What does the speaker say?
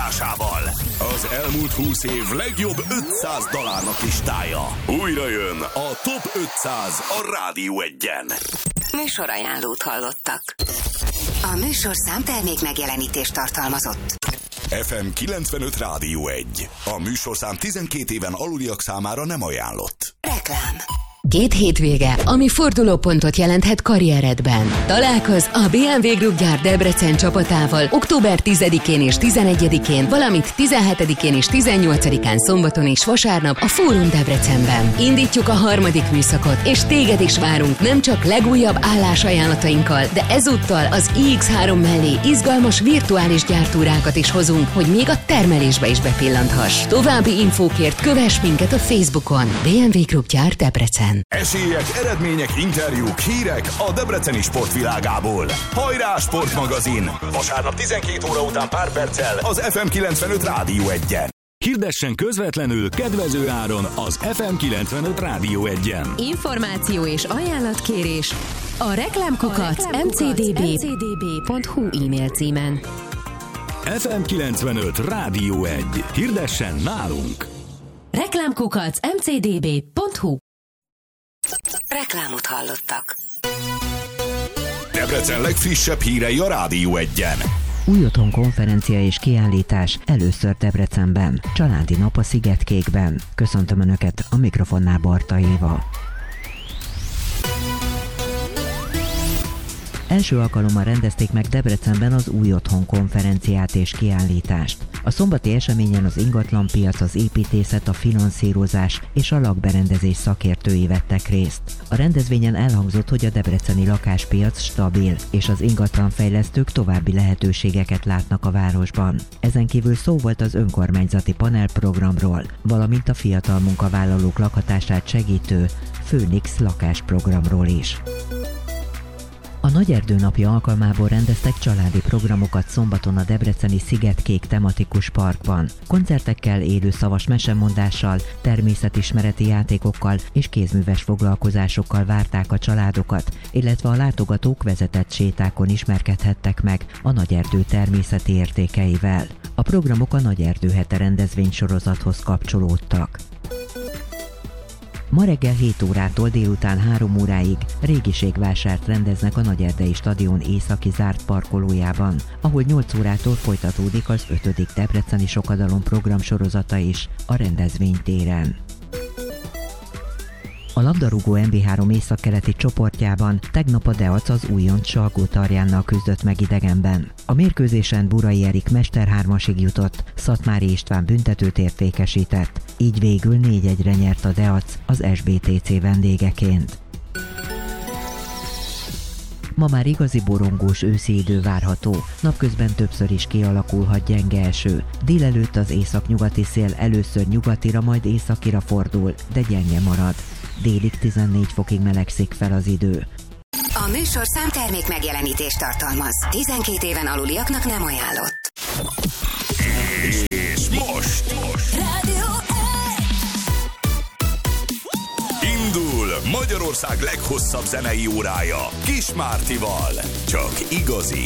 hangzásával. Az elmúlt 20 év legjobb 500 dalárnak listája. Újra jön a Top 500 a Rádió 1-en. Műsorajánlót hallottak. A műsorszám termék megjelenítést tartalmazott. FM 95 Rádió 1. A műsorszám 12 éven aluliak számára nem ajánlott. Reklám. 2 hétvége, ami fordulópontot jelenthet karrieredben. Találkozz a BMW Group gyár Debrecen csapatával október 10-én és 11-én, valamint 17-én és 18-án szombaton és vasárnap a Fórum Debrecenben. Indítjuk a 3. műszakot, és téged is várunk nem csak legújabb állásajánlatainkkal, de ezúttal az iX3 mellé izgalmas virtuális gyártúrákat is hozunk, hogy még a termelésbe is bepillanthass. További infókért kövess minket a Facebookon. BMW Group gyár Debrecen. Esélyek, eredmények, interjúk, hírek a debreceni sportvilágából. Hajrá Sportmagazin! Vasárnap 12 óra után pár perccel az FM 95 Rádió 1-en. Hirdessen közvetlenül kedvező áron az FM 95 Rádió 1-en. Információ és ajánlatkérés a reklámkukac mcdb.hu e-mail címen. FM 95 Rádió 1. Hirdessen nálunk! Reklámkukac mcdb.hu. Reklámot hallottak. Debrecen legfrissebb hírei a Rádió 1-en. Új otthon konferencia és kiállítás először Debrecenben. Családi nap a Szigetkékben. Köszöntöm Önöket, a mikrofonnál Barta Éva. Első alkalommal rendezték meg Debrecenben az Új otthon konferenciát és kiállítást. A szombati eseményen az ingatlanpiac, az építészet, a finanszírozás és a lakberendezés szakértői vettek részt. A rendezvényen elhangzott, hogy a debreceni lakáspiac stabil, és az ingatlanfejlesztők további lehetőségeket látnak a városban. Ezen kívül szó volt az önkormányzati panelprogramról, valamint a fiatal munkavállalók lakhatását segítő Főnix lakásprogramról is. A Nagyerdő napja alkalmából rendeztek családi programokat szombaton a debreceni Szigetkék tematikus parkban. Koncertekkel, élő szavas mesemondással, természetismereti játékokkal és kézműves foglalkozásokkal várták a családokat, illetve a látogatók vezetett sétákon ismerkedhettek meg a Nagyerdő természeti értékeivel. A programok a Nagyerdő hete rendezvénysorozathoz kapcsolódtak. Ma reggel 7 órától délután 3 óráig régiségvásárt rendeznek a Nagyerdei Stadion északi zárt parkolójában, ahol 8 órától folytatódik az 5. Debreceni Sokadalom programsorozata is a rendezvénytéren. A labdarúgó MB3 északkeleti csoportjában tegnap a Deac az újonc Salgótarjánnal küzdött meg idegenben. A mérkőzésen Burai Erik Mester-3-asig jutott, Szatmári István büntetőt értékesített, így végül 4-1-re nyert a Deac az SBTC vendégeként. Ma már igazi borongós őszi idő várható, napközben többször is kialakulhat gyenge eső. Délelőtt az északnyugati szél először nyugatira, majd északira fordul, de gyenge marad. Délig 14 fokig melegszik fel az idő. A műsorszám termék megjelenítést tartalmaz. 12 éven aluliaknak nem ajánlott. És most Rádió 1. indul Magyarország leghosszabb zenei órája Kis Mártival. Csak igazi